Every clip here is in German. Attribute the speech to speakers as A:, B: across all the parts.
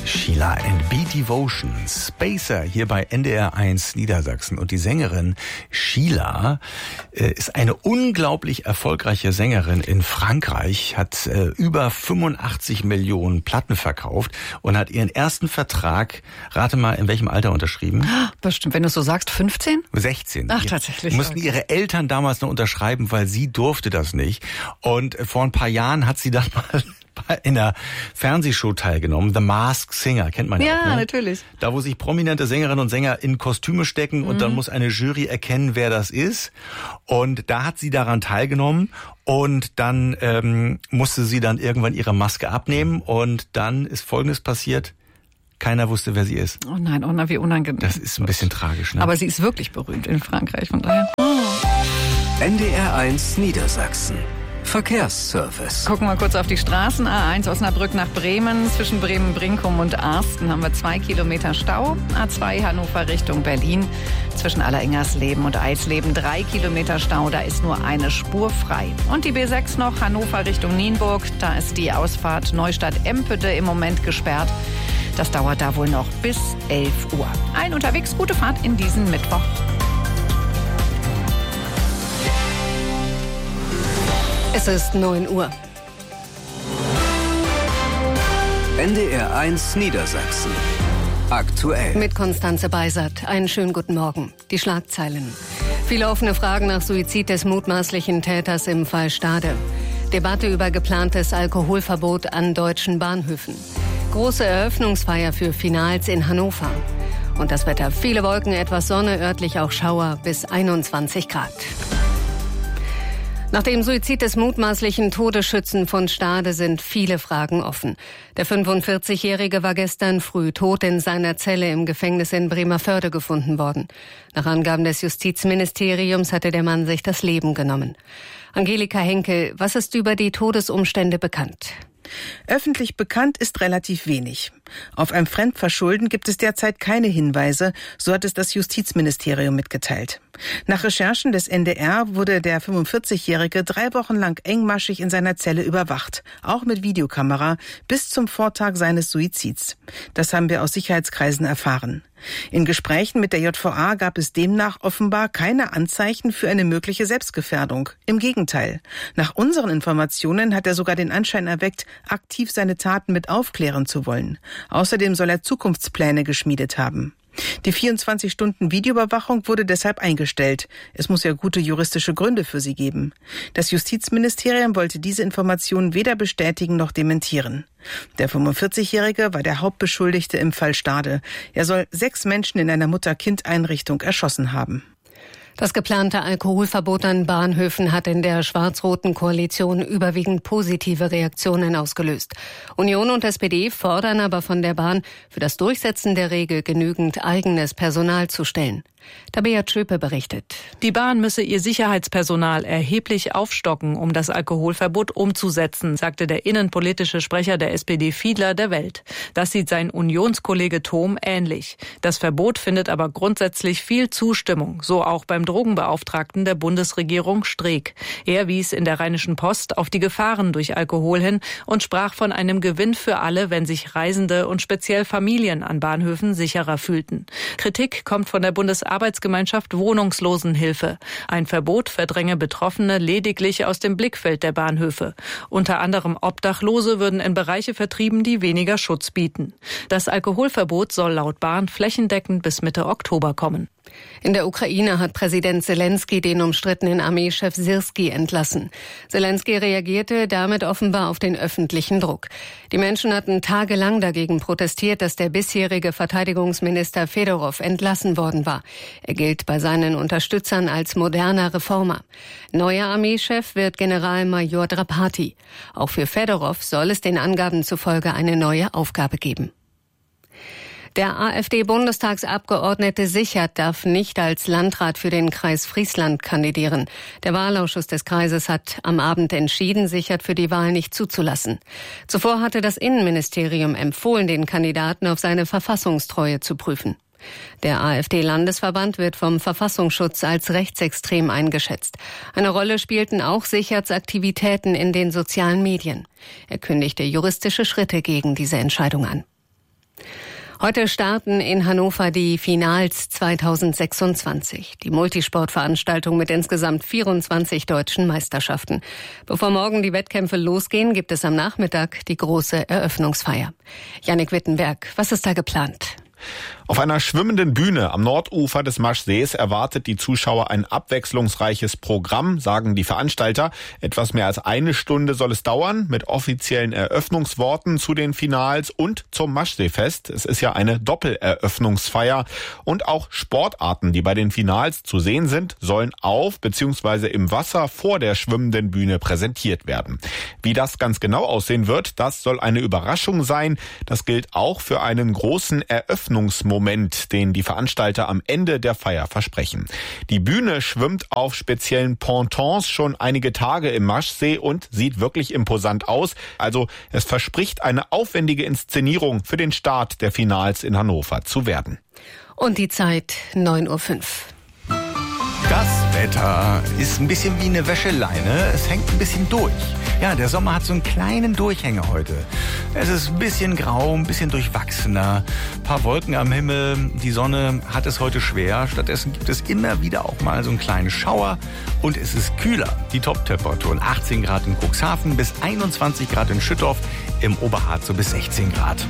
A: Sheila and Be Devotion, Spacer hier bei NDR 1 Niedersachsen. Und die Sängerin Sheila ist eine unglaublich erfolgreiche Sängerin in Frankreich, hat über 85 Millionen Platten verkauft und hat ihren ersten Vertrag, rate mal, in welchem Alter unterschrieben?
B: Bestimmt, wenn du es so sagst, 15?
A: 16.
B: Ach, tatsächlich.
A: Mussten ihre Eltern damals noch unterschreiben, weil sie durfte das nicht. Und vor ein paar Jahren hat sie dann mal in der Fernsehshow teilgenommen, The Masked Singer, kennt man ja auch, ne?
B: Natürlich.
A: Da, wo sich prominente Sängerinnen und Sänger in Kostüme stecken und dann muss eine Jury erkennen, wer das ist. Und da hat sie daran teilgenommen und dann musste sie dann irgendwann ihre Maske abnehmen und dann ist Folgendes passiert. Keiner wusste, wer sie ist.
B: Oh nein, wie unangenehm.
A: Das ist ein bisschen tragisch, ne?
B: Aber sie ist wirklich berühmt in Frankreich, von daher.
C: NDR 1 Niedersachsen. Verkehrsservice.
B: Gucken wir kurz auf die Straßen. A1 Osnabrück nach Bremen. Zwischen Bremen-Brinkum und Arsten haben wir 2 Kilometer Stau. A2 Hannover Richtung Berlin. Zwischen Allerengersleben und Eisleben 3 Kilometer Stau. Da ist nur eine Spur frei. Und die B6 noch Hannover Richtung Nienburg. Da ist die Ausfahrt Neustadt-Empede im Moment gesperrt. Das dauert da wohl noch bis 11 Uhr. Allen unterwegs gute Fahrt in diesen Mittwoch.
D: Es ist 9 Uhr.
C: NDR 1 Niedersachsen. Aktuell.
D: Mit Konstanze Beisert. Einen schönen guten Morgen. Die Schlagzeilen. Viele offene Fragen nach Suizid des mutmaßlichen Täters im Fall Stade. Debatte über geplantes Alkoholverbot an deutschen Bahnhöfen. Große Eröffnungsfeier für Finals in Hannover. Und das Wetter. Viele Wolken, etwas Sonne, örtlich auch Schauer bis 21 Grad. Nach dem Suizid des mutmaßlichen Todesschützen von Stade sind viele Fragen offen. Der 45-Jährige war gestern früh tot in seiner Zelle im Gefängnis in Bremervörde gefunden worden. Nach Angaben des Justizministeriums hatte der Mann sich das Leben genommen. Angelika Henkel, was ist über die Todesumstände bekannt?
E: Öffentlich bekannt ist relativ wenig. Auf ein Fremdverschulden gibt es derzeit keine Hinweise, so hat es das Justizministerium mitgeteilt. Nach Recherchen des NDR wurde der 45-Jährige 3 Wochen lang engmaschig in seiner Zelle überwacht, auch mit Videokamera, bis zum Vortag seines Suizids. Das haben wir aus Sicherheitskreisen erfahren. In Gesprächen mit der JVA gab es demnach offenbar keine Anzeichen für eine mögliche Selbstgefährdung. Im Gegenteil. Nach unseren Informationen hat er sogar den Anschein erweckt, aktiv seine Taten mit aufklären zu wollen. Außerdem soll er Zukunftspläne geschmiedet haben. Die 24-Stunden-Videoüberwachung wurde deshalb eingestellt. Es muss ja gute juristische Gründe für sie geben. Das Justizministerium wollte diese Informationen weder bestätigen noch dementieren. Der 45-Jährige war der Hauptbeschuldigte im Fall Stade. Er soll 6 Menschen in einer Mutter-Kind-Einrichtung erschossen haben.
D: Das geplante Alkoholverbot an Bahnhöfen hat in der schwarz-roten Koalition überwiegend positive Reaktionen ausgelöst. Union und SPD fordern aber von der Bahn, für das Durchsetzen der Regel genügend eigenes Personal zu stellen. Tabea Tschöpe berichtet.
F: Die Bahn müsse ihr Sicherheitspersonal erheblich aufstocken, um das Alkoholverbot umzusetzen, sagte der innenpolitische Sprecher der SPD Fiedler der Welt. Das sieht sein Unionskollege Thom ähnlich. Das Verbot findet aber grundsätzlich viel Zustimmung, so auch beim Drogenbeauftragten der Bundesregierung Streeck. Er wies in der Rheinischen Post auf die Gefahren durch Alkohol hin und sprach von einem Gewinn für alle, wenn sich Reisende und speziell Familien an Bahnhöfen sicherer fühlten. Kritik kommt von der Bundesarbeitsgemeinschaft Wohnungslosenhilfe. Ein Verbot verdränge Betroffene lediglich aus dem Blickfeld der Bahnhöfe. Unter anderem Obdachlose würden in Bereiche vertrieben, die weniger Schutz bieten. Das Alkoholverbot soll laut Bahn flächendeckend bis Mitte Oktober kommen.
D: In der Ukraine hat Präsident Selenskyj den umstrittenen Armeechef Syrskij entlassen. Selenskyj reagierte damit offenbar auf den öffentlichen Druck. Die Menschen hatten tagelang dagegen protestiert, dass der bisherige Verteidigungsminister Fedorov entlassen worden war. Er gilt bei seinen Unterstützern als moderner Reformer. Neuer Armeechef wird Generalmajor Drapati. Auch für Fedorov soll es den Angaben zufolge eine neue Aufgabe geben. Der AfD-Bundestagsabgeordnete Sichert darf nicht als Landrat für den Kreis Friesland kandidieren. Der Wahlausschuss des Kreises hat am Abend entschieden, Sichert für die Wahl nicht zuzulassen. Zuvor hatte das Innenministerium empfohlen, den Kandidaten auf seine Verfassungstreue zu prüfen. Der AfD-Landesverband wird vom Verfassungsschutz als rechtsextrem eingeschätzt. Eine Rolle spielten auch Sicherts Aktivitäten in den sozialen Medien. Er kündigte juristische Schritte gegen diese Entscheidung an. Heute starten in Hannover die Finals 2026, die Multisportveranstaltung mit insgesamt 24 deutschen Meisterschaften. Bevor morgen die Wettkämpfe losgehen, gibt es am Nachmittag die große Eröffnungsfeier. Jannik Wittenberg, was ist da geplant?
G: Auf einer schwimmenden Bühne am Nordufer des Maschsees erwartet die Zuschauer ein abwechslungsreiches Programm, sagen die Veranstalter. Etwas mehr als eine Stunde soll es dauern, mit offiziellen Eröffnungsworten zu den Finals und zum Maschseefest. Es ist ja eine Doppeleröffnungsfeier. Und auch Sportarten, die bei den Finals zu sehen sind, sollen auf bzw. im Wasser vor der schwimmenden Bühne präsentiert werden. Wie das ganz genau aussehen wird, das soll eine Überraschung sein. Das gilt auch für einen großen Eröffnungsmoment, den die Veranstalter am Ende der Feier versprechen. Die Bühne schwimmt auf speziellen Pontons schon einige Tage im Maschsee und sieht wirklich imposant aus. Also es verspricht eine aufwendige Inszenierung für den Start der Finals in Hannover zu werden.
D: Und die Zeit 9:05 Uhr.
A: Das Wetter ist ein bisschen wie eine Wäscheleine. Es hängt ein bisschen durch. Ja, der Sommer hat so einen kleinen Durchhänger heute. Es ist ein bisschen grau, ein bisschen durchwachsener. Ein paar Wolken am Himmel. Die Sonne hat es heute schwer. Stattdessen gibt es immer wieder auch mal so einen kleinen Schauer. Und es ist kühler. Die Top-Temperaturen 18 Grad in Cuxhaven bis 21 Grad in Schüttorf. Im Oberharz so bis 16 Grad.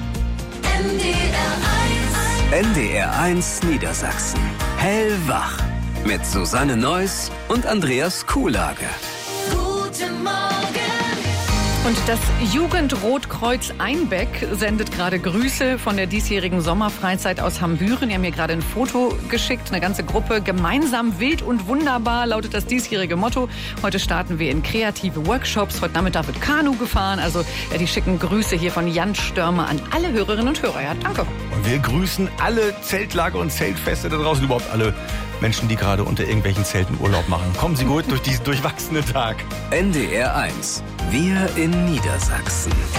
C: NDR 1 Niedersachsen. Hellwach. Mit Susanne Neuss und Andreas Kuhlage.
B: Guten Morgen. Und das Jugendrotkreuz Einbeck sendet gerade Grüße von der diesjährigen Sommerfreizeit aus Hambüren. Die haben mir gerade ein Foto geschickt, eine ganze Gruppe. Gemeinsam, wild und wunderbar lautet das diesjährige Motto. Heute starten wir in kreative Workshops. Heute Nachmittag wird Kanu gefahren. Also die schicken Grüße hier von Jan Störmer an alle Hörerinnen und Hörer. Ja, danke.
A: Und wir grüßen alle Zeltlager und Zeltfeste da draußen, überhaupt alle Menschen, die gerade unter irgendwelchen Zelten Urlaub machen. Kommen Sie gut durch diesen durchwachsenen Tag.
C: NDR 1. Wir in Niedersachsen.